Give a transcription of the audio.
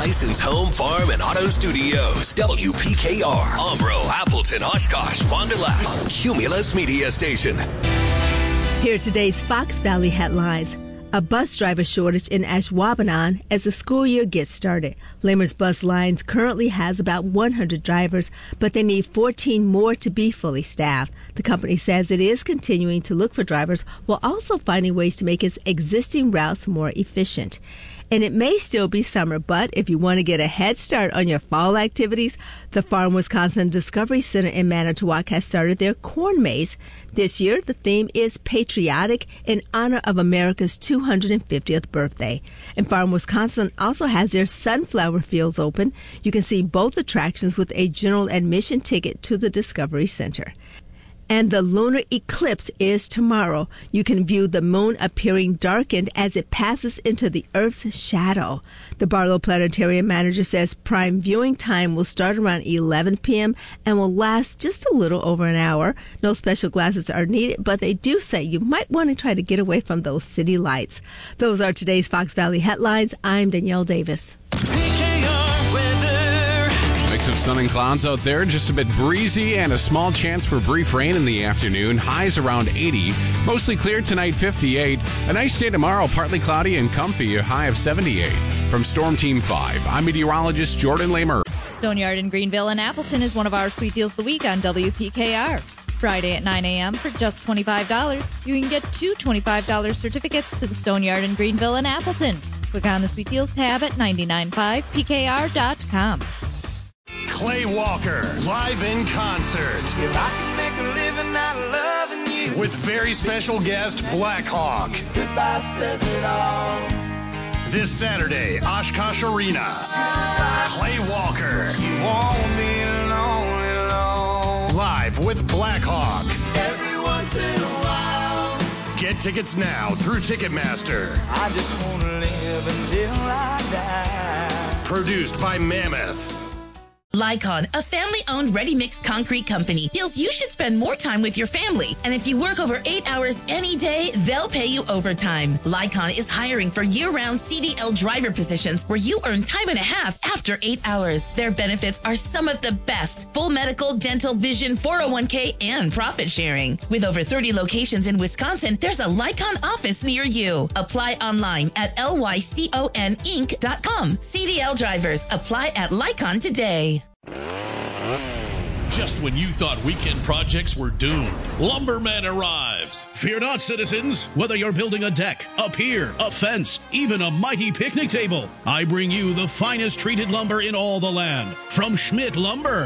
Bison's Home, Farm, and Auto Studios. WPKR, Umbro, Appleton, Oshkosh, Fond du Lac, Cumulus Media Station. Here are today's Fox Valley headlines. A bus driver shortage in Ashwaubenon as the school year gets started. Lamer's Bus Lines currently has about 100 drivers, but they need 14 more to be fully staffed. The company says it is continuing to look for drivers while also finding ways to make its existing routes more efficient. And it may still be summer, but if you want to get a head start on your fall activities, the Farm Wisconsin Discovery Center in Manitowoc has started their corn maze. This year, the theme is patriotic in honor of America's 250th birthday. And Farm Wisconsin also has their sunflower fields open. You can see both attractions with a general admission ticket to the Discovery Center. And the lunar eclipse is tomorrow. You can view the moon appearing darkened as it passes into the Earth's shadow. The Barlow Planetarium manager says prime viewing time will start around 11 p.m. and will last just a little over an hour. No special glasses are needed, but they do say you might want to try to get away from those city lights. Those are today's Fox Valley headlines. I'm Danielle Davis. Mix of sun and clouds out there, just a bit breezy and a small chance for brief rain in the afternoon. Highs around 80. Mostly clear tonight, 58. A nice day tomorrow, partly cloudy and comfy, a high of 78. From Storm Team 5, I'm meteorologist Jordan Lamer. Stoneyard in Greenville and Appleton is one of our sweet deals of the week on WPKR. Friday at 9 a.m. for just $25, you can get two $25 certificates to the Stoneyard in Greenville and Appleton. Click on the Sweet Deals tab at 995pkr.com. Clay Walker, live in concert. If I can make a living out of loving you. With very special guest, Blackhawk. Goodbye says it all. This Saturday, Oshkosh Arena. Clay Walker. You won't be lonely long. Live with Blackhawk. Every once in a while. Get tickets now through Ticketmaster. I just want to live until I die. Produced by Mammoth. Lycon, a family-owned ready-mix concrete company, feels you should spend more time with your family. And if you work over 8 hours any day, they'll pay you overtime. Lycon is hiring for year-round CDL driver positions where you earn time and a half after 8 hours. Their benefits are some of the best. Full medical, dental, vision, 401k, and profit sharing. With over 30 locations in Wisconsin, there's a Lycon office near you. Apply online at lyconinc.com. CDL drivers, apply at Lycon today. Just when you thought weekend projects were doomed, Lumberman arrives. Fear not, citizens. Whether you're building a deck, a pier, a fence, even a mighty picnic table, I bring you the finest treated lumber in all the land from Schmidt Lumber.